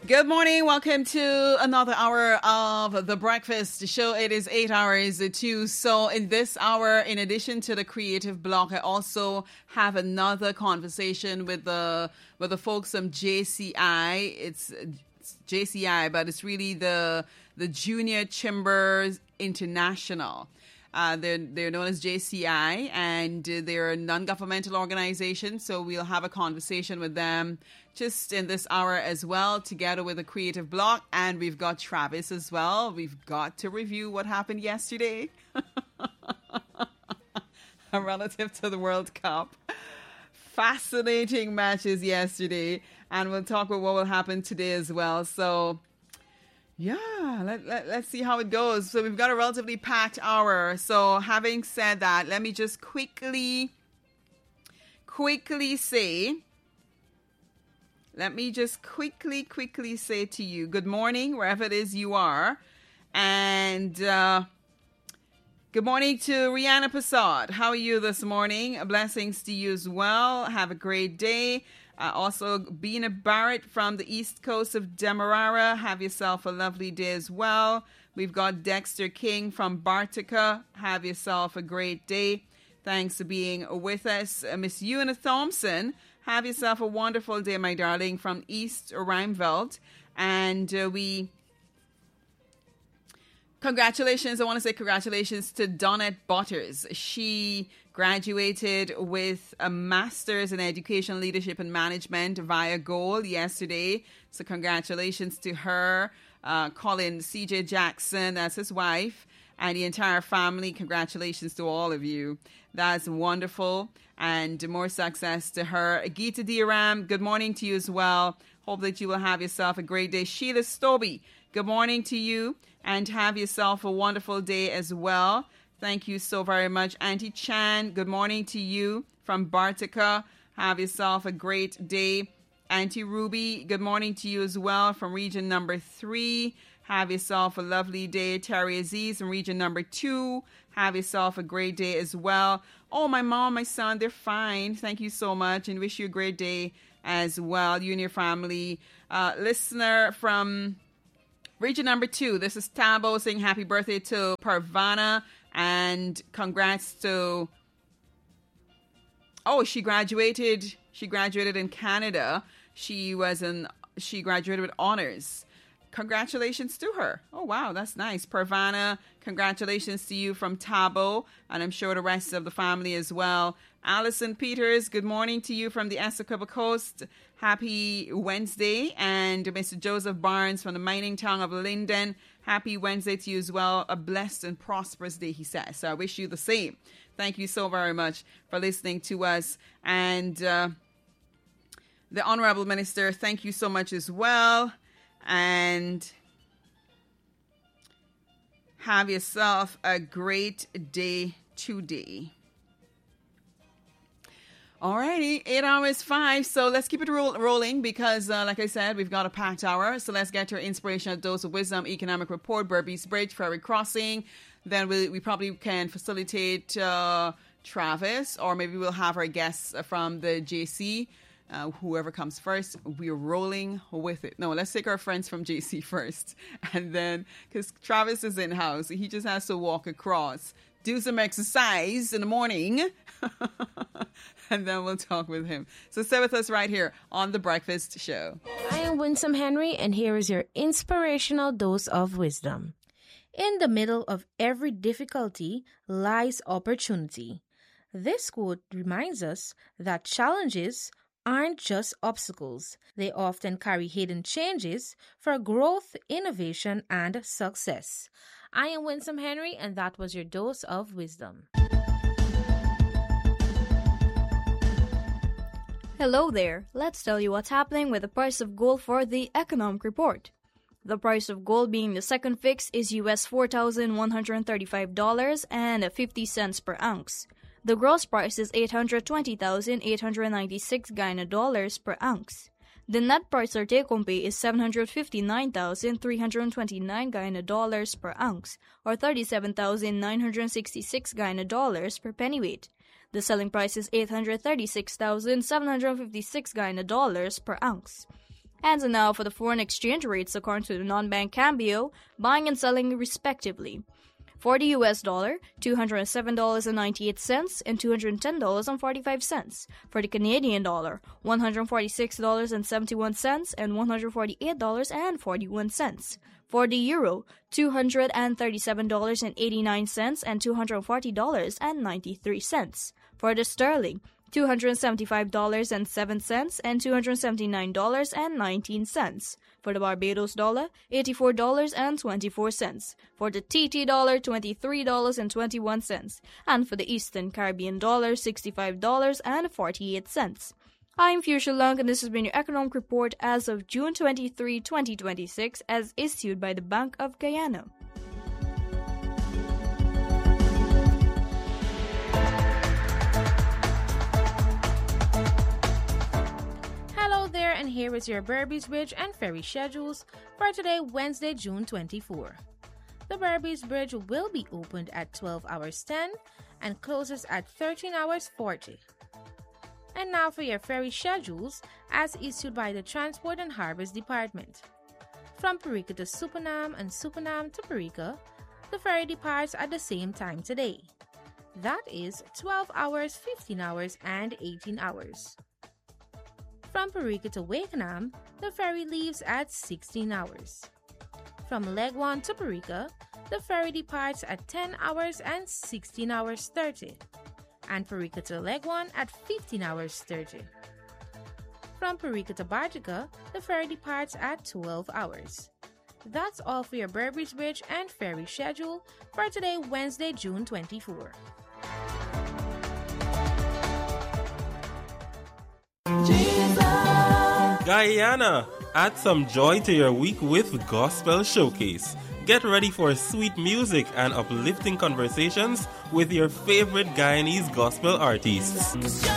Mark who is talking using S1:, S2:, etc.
S1: Good morning. Welcome to another hour of The Breakfast Show. It is 8 hours to. So in this hour, in addition to the creative block, I also have another conversation with the folks from JCI. It's JCI, but it's really the Junior Chambers International. They're known as JCI, and they're a non-governmental organization. So we'll have a conversation with them just in this hour as well, together with a creative block. And we've got Travis as well. We've got to review what happened yesterday relative to the World Cup. Fascinating matches yesterday, and we'll talk about what will happen today as well. So yeah, let's see how it goes. So we've got a relatively packed hour. So having said that, let me just quickly say, to you, good morning, wherever it is you are. And good morning to Rihanna Passad. How are you this morning? Blessings to you as well. Have a great day. Also, Bina Barrett from the east coast of Demerara. Have yourself a lovely day as well. We've got Dexter King from Bartica. Have yourself a great day. Thanks for being with us. Miss Euna Thompson. Have yourself a wonderful day, my darling, from East Rijnveld. And congratulations. I want to say congratulations to Donette Butters. She graduated with a master's in education, leadership, and management via GOAL yesterday. So congratulations to her. Colin CJ Jackson, that's his wife, and the entire family. Congratulations to all of you. That's wonderful. And more success to her. Geeta Diram, good morning to you as well. Hope that you will have yourself a great day. Sheila Stobie, good morning to you, and have yourself a wonderful day as well. Thank you so very much. Auntie Chan, good morning to you from Bartica. Have yourself a great day. Auntie Ruby, good morning to you as well from region number 3. Have yourself a lovely day. Terry Aziz from region number 2. Have yourself a great day as well. Oh, my mom, my son, they're fine. Thank you so much, and wish you a great day as well. You and your family. Listener from region number 2. This is Tabo saying happy birthday to Parvana. And congrats to, she graduated in Canada. She graduated with honors. Congratulations to her. Oh, wow, that's nice. Parvana, congratulations to you from Tabo, and I'm sure the rest of the family as well. Allison Peters, good morning to you from the Essequibo Coast. Happy Wednesday. And Mr. Joseph Barnes from the mining town of Linden. Happy Wednesday to you as well. A blessed and prosperous day, he says. So I wish you the same. Thank you so very much for listening to us. And the Honorable Minister, thank you so much as well. And have yourself a great day today. Alrighty, 8 hours 5. So let's keep it rolling because, like I said, we've got a packed hour. So let's get to our inspirational dose of wisdom, economic report, Berbice Bridge, ferry crossing. Then we probably can facilitate Travis, or maybe we'll have our guests from the JC. Whoever comes first, we're rolling with it. No, let's take our friends from JC first. And then, because Travis is in-house, he just has to walk across, do some exercise in the morning, and then we'll talk with him. So stay with us right here on The Breakfast Show.
S2: I am Winsome Henry, and here is your inspirational dose of wisdom. In the middle of every difficulty lies opportunity. This quote reminds us that challenges aren't just obstacles. They often carry hidden changes for growth, innovation, and success. I am Winsome Henry, and that was your dose of wisdom.
S3: Hello there. Let's tell you what's happening with the price of gold for the economic report. The price of gold being the second fix is US $4,135.50 per ounce. The gross price is $820,896 Guyana dollars per ounce. The net price or take-home pay is $759,329 Guyana dollars per ounce, or $37,966 Guyana dollars per pennyweight. The selling price is $836,756 Guyana dollars per ounce. And now for the foreign exchange rates according to the non-bank Cambio, buying and selling respectively. For the US dollar, $207.98 and $210.45. For the Canadian dollar, $146.71 and $148.41. For the euro, $237.89 and $240.93. For the sterling, $275.07 and $279.19. For the Barbados dollar, $84.24. For the TT dollar, $23.21. And for the Eastern Caribbean dollar, $65.48. I'm Fuchsia Lung, and this has been your Economic Report as of June 23, 2026, as issued by the Bank of Guyana.
S2: Hello there, and here is your Berbice Bridge and ferry schedules for today, Wednesday, June 24. The Berbice Bridge will be opened at 12 hours 10 and closes at 13 hours 40. And now for your ferry schedules as issued by the Transport and Harbors Department. From Parika to Supanam and Supanam to Parika, the ferry departs at the same time today. That is 12 hours, 15 hours, and 18 hours. From Parika to Wakenham, the ferry leaves at 16 hours. From Legwan to Parika, the ferry departs at 10 hours and 16 hours 30. And Parika to Legwan at 15 hours 30. From Parika to Bartica, the ferry departs at 12 hours. That's all for your Berbice Bridge and ferry schedule for today, Wednesday, June 24.
S4: Guyana, add some joy to your week with Gospel Showcase. Get ready for sweet music and uplifting conversations with your favorite Guyanese gospel artists.